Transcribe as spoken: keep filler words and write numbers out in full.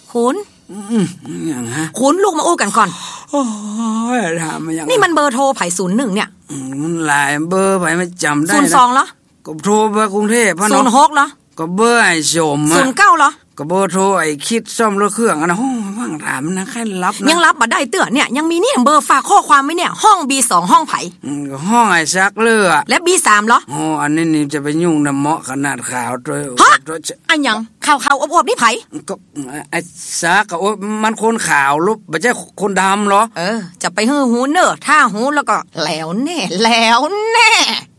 คุณอย่างฮะคุณลูกมาอู้กันก่อนโอ้ยถามมาอย่างนี่มันเบอร์โทรไผ่ศูนย์หนึ่งเนี่ยมันหลายเบอร์ไปไม่จำได้ศูนย์สองเหรอก็โทรไปกรุงเทพพ่อเนาะศูนย์หกเหรอก็เบอร์ไอ้ชมศูนย์เก้าเหรอก็เบอร์โทรไอ้คิดซ่อมรถเครื่องอะนะโอ้ว่างถามนะแค่รับนะยังรับมาได้เตื้อเนี่ยยังมีเนี่ยเบอร์ฝากข้อความไว้เนี่ยห้อง บี สอง ห้องไผ่ห้องไอ้ซักเลือและ บี สาม เหรออ๋ออันนี้นี่จะไปยุ่งน้ำเหมาะขนาดขาวโดยฮะอันยังขาวๆอบๆนี่ไผ่ก็ไอ้ซักก็โอ้มันคนขาวลูกไม่ใช่คนดำเหรอเออจะไปฮื้อหูเนอะถ้าหูแล้วก็แล้วแน่แล้วแน่